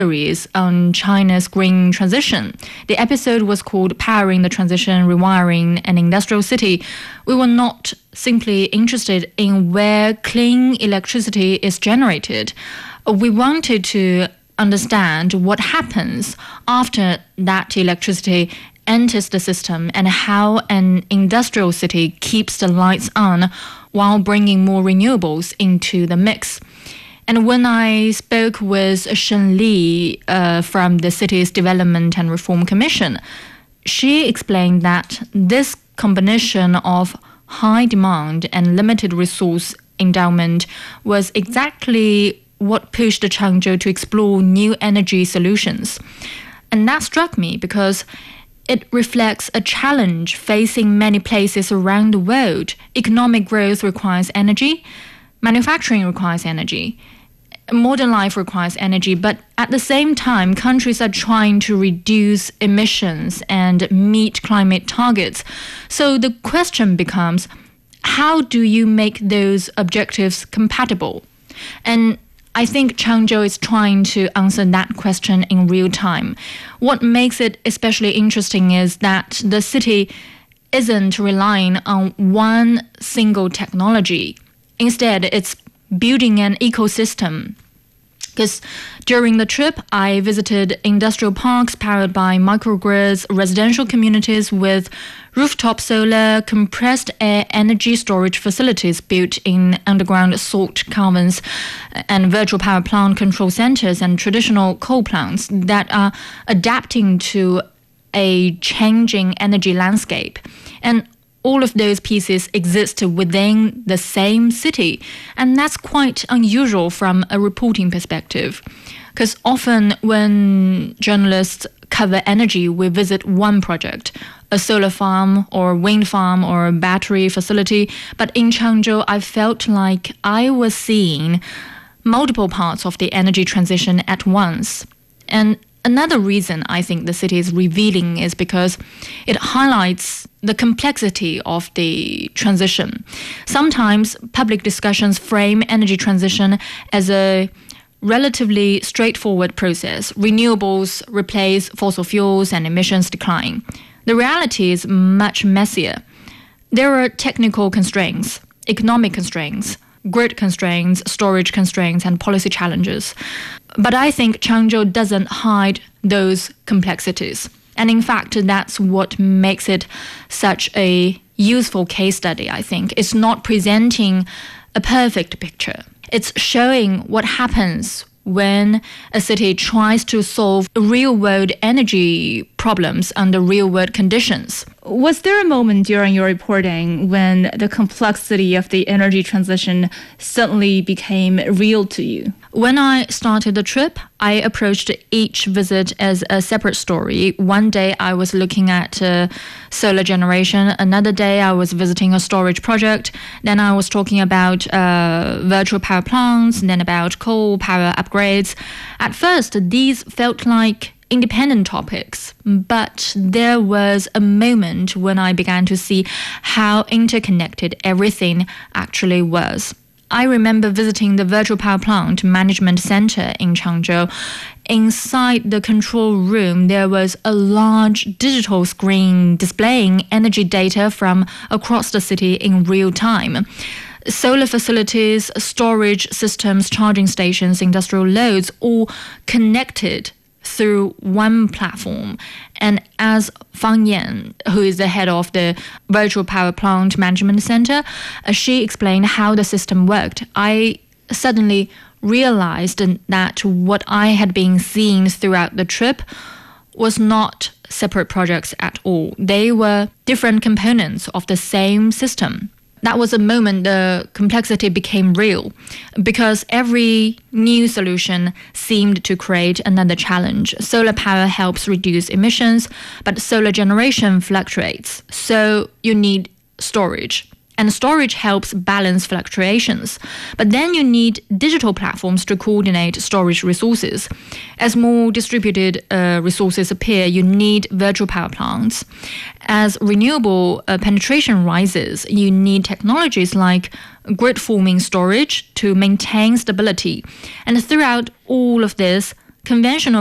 series on China's green transition. The episode was called Powering the Transition, Rewiring an Industrial City. We were not simply interested in where clean electricity is generated. We wanted to understand what happens after that electricity enters the system and how an industrial city keeps the lights on while bringing more renewables into the mix. And when I spoke with Shen Li from the city's Development and Reform Commission, she explained that this combination of high demand and limited resource endowment was exactly what pushed Changzhou to explore new energy solutions. And that struck me because it reflects a challenge facing many places around the world. Economic growth requires energy, manufacturing requires energy, modern life requires energy, but at the same time, countries are trying to reduce emissions and meet climate targets. So the question becomes, how do you make those objectives compatible? And I think Changzhou is trying to answer that question in real time. What makes it especially interesting is that the city isn't relying on one single technology. Instead, it's building an ecosystem. Because during the trip, I visited industrial parks powered by microgrids, residential communities with rooftop solar, compressed air energy storage facilities built in underground salt caverns, and virtual power plant control centers and traditional coal plants that are adapting to a changing energy landscape. And all of those pieces exist within the same city, and that's quite unusual from a reporting perspective. Because often when journalists cover energy, we visit one project, a solar farm or wind farm or a battery facility. But in Changzhou, I felt like I was seeing multiple parts of the energy transition at once. And another reason I think the city is revealing is because it highlights the complexity of the transition. Sometimes public discussions frame energy transition as a relatively straightforward process. Renewables replace fossil fuels and emissions decline. The reality is much messier. There are technical constraints, economic constraints, grid constraints, storage constraints, and policy challenges. But I think Changzhou doesn't hide those complexities. And in fact, that's what makes it such a useful case study, I think. It's not presenting a perfect picture. It's showing what happens when a city tries to solve real-world energy problems under real-world conditions. Was there a moment during your reporting when the complexity of the energy transition suddenly became real to you? When I started the trip, I approached each visit as a separate story. One day I was looking at solar generation. Another day I was visiting a storage project. Then I was talking about virtual power plants, then about coal power upgrades. At first, these felt like independent topics, but there was a moment when I began to see how interconnected everything actually was. I remember visiting the Virtual Power Plant Management Center in Changzhou. Inside the control room, there was a large digital screen displaying energy data from across the city in real time. Solar facilities, storage systems, charging stations, industrial loads, all connected through one platform. And as Fang Yan, who is the head of the Virtual Power Plant Management Center, she explained how the system worked. I suddenly realized that what I had been seeing throughout the trip was not separate projects at all. They were different components of the same system. That was a moment the complexity became real, because every new solution seemed to create another challenge. Solar power helps reduce emissions, but solar generation fluctuates, so you need storage. And storage helps balance fluctuations. But then you need digital platforms to coordinate storage resources. As more distributed resources appear, you need virtual power plants. As renewable penetration rises, you need technologies like grid-forming storage to maintain stability. And throughout all of this, conventional